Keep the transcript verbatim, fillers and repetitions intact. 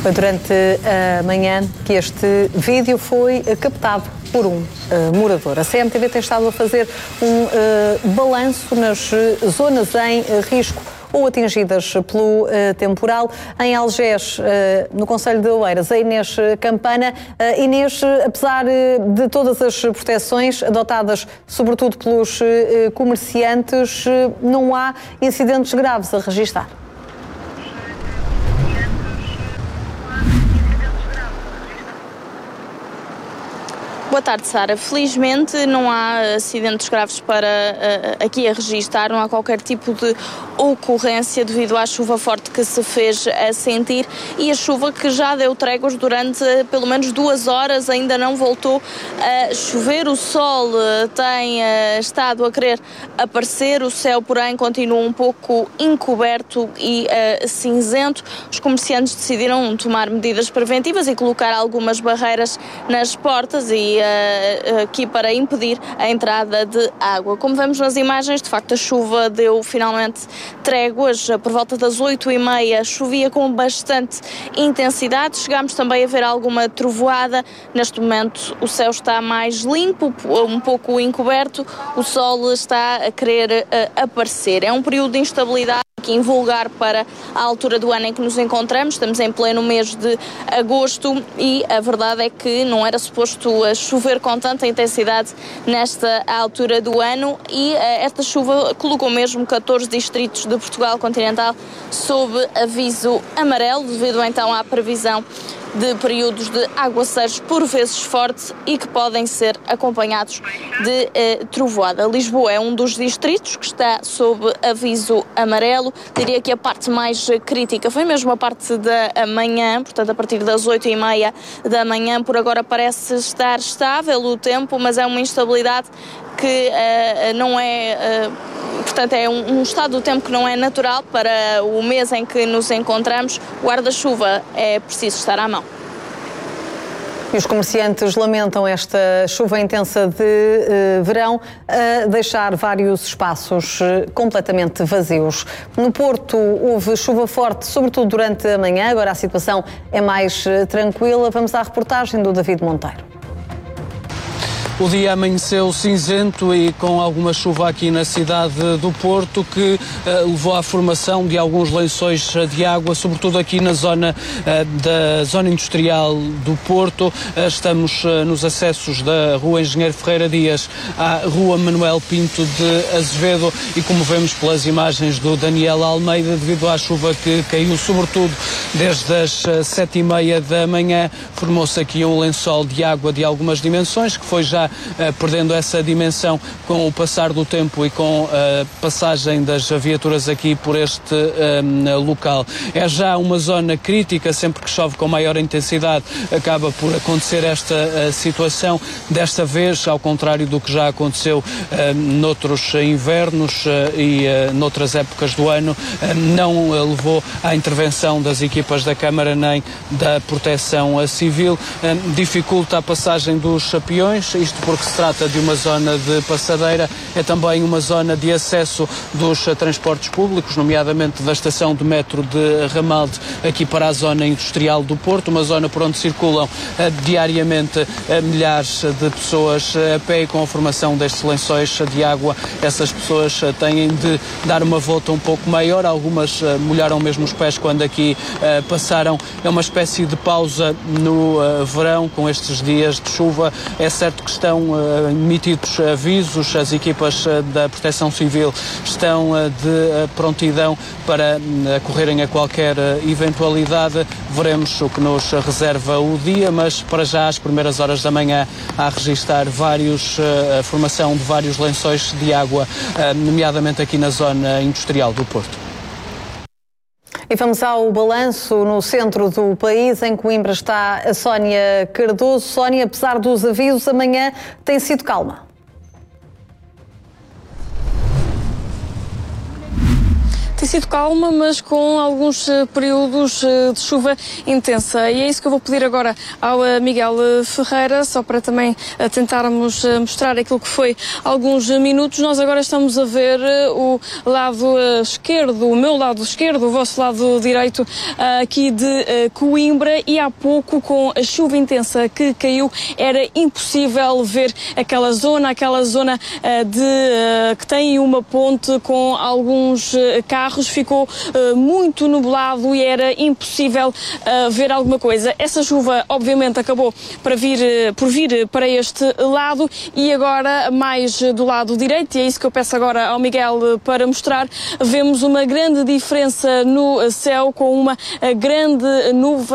Foi durante a manhã que este vídeo foi captado por um uh, morador. A C M T V tem estado a fazer um uh, balanço nas zonas em uh, risco ou atingidas pelo uh, temporal. Em Algés, uh, no concelho de Oeiras, a Inês Campana. Uh, Inês, uh, apesar uh, de todas as proteções adotadas, sobretudo pelos uh, comerciantes, uh, não há incidentes graves a registrar. Boa tarde, Sara. Felizmente não há acidentes graves para uh, aqui a registrar, não há qualquer tipo de ocorrência devido à chuva forte que se fez a sentir e a chuva que já deu tréguas durante uh, pelo menos duas horas, ainda não voltou a chover. O sol uh, tem uh, estado a querer aparecer, o céu, porém, continua um pouco encoberto e uh, cinzento. Os comerciantes decidiram tomar medidas preventivas e colocar algumas barreiras nas portas e aqui para impedir a entrada de água. Como vemos nas imagens, de facto a chuva deu finalmente tréguas. Por volta das oito e meia chovia com bastante intensidade. Chegámos também a ver alguma trovoada. Neste momento o céu está mais limpo, um pouco encoberto. O sol está a querer uh, aparecer. É um período de instabilidade aqui invulgar para a altura do ano em que nos encontramos. Estamos em pleno mês de agosto e a verdade é que não era suposto chover com tanta intensidade nesta altura do ano e uh, esta chuva colocou mesmo catorze distritos de Portugal continental sob aviso amarelo, devido então à previsão de períodos de aguaceiros por vezes fortes e que podem ser acompanhados de eh, trovoada. Lisboa é um dos distritos que está sob aviso amarelo. Diria que a parte mais crítica foi mesmo a parte da manhã, portanto a partir das oito e meia da manhã. Por agora parece estar estável o tempo, mas é uma instabilidade que uh, não é, uh, portanto é um, um estado do tempo que não é natural para o mês em que nos encontramos. O guarda-chuva é preciso estar à mão. E os comerciantes lamentam esta chuva intensa de uh, verão a deixar vários espaços uh, completamente vazios. No Porto houve chuva forte, sobretudo durante a manhã, agora a situação é mais uh, tranquila. Vamos à reportagem do David Monteiro. O dia amanheceu cinzento e com alguma chuva aqui na cidade do Porto, que uh, levou à formação de alguns lençóis de água, sobretudo aqui na zona uh, da zona industrial do Porto. Uh, estamos uh, nos acessos da Rua Engenheiro Ferreira Dias à Rua Manuel Pinto de Azevedo e, como vemos pelas imagens do Daniel Almeida, devido à chuva que caiu sobretudo desde as uh, sete e meia da manhã, formou-se aqui um lençol de água de algumas dimensões, que foi já Uh, perdendo essa dimensão com o passar do tempo e com a uh, passagem das viaturas aqui por este uh, local. É já uma zona crítica, sempre que chove com maior intensidade acaba por acontecer esta uh, situação. Desta vez, ao contrário do que já aconteceu uh, noutros invernos uh, e uh, noutras épocas do ano, uh, não uh, levou à intervenção das equipas da Câmara nem da Proteção Civil. Uh, dificulta a passagem dos peões, isto porque se trata de uma zona de passadeira, é também uma zona de acesso dos transportes públicos, nomeadamente da estação de metro de Ramalde, aqui para a zona industrial do Porto, uma zona por onde circulam uh, diariamente uh, milhares de pessoas uh, a pé, e com a formação destes lençóis de água, essas pessoas uh, têm de dar uma volta um pouco maior, algumas uh, molharam mesmo os pés quando aqui uh, passaram. É uma espécie de pausa no uh, verão, com estes dias de chuva. É certo que estão uh, emitidos avisos, as equipas uh, da Proteção Civil estão uh, de uh, prontidão para uh, acorrerem a qualquer uh, eventualidade. Veremos o que nos reserva o dia, mas para já, às primeiras horas da manhã, há a registrar vários, uh, a formação de vários lençóis de água, uh, nomeadamente aqui na zona industrial do Porto. E vamos ao balanço no centro do país. Em Coimbra está a Sónia Cardoso. Sónia, apesar dos avisos, amanhã tem sido calma. Tem tem sido calma, mas com alguns períodos de chuva intensa. E é isso que eu vou pedir agora ao Miguel Ferreira, só para também tentarmos mostrar aquilo que foi alguns minutos. Nós agora estamos a ver o lado esquerdo, o meu lado esquerdo, o vosso lado direito aqui de Coimbra, e há pouco, com a chuva intensa que caiu, era impossível ver aquela zona, aquela zona de, que tem uma ponte com alguns carros, ficou muito nublado e era impossível ver alguma coisa. Essa chuva, obviamente, acabou para vir, por vir para este lado, e agora mais do lado direito, e é isso que eu peço agora ao Miguel para mostrar, vemos uma grande diferença no céu, com uma grande nuvem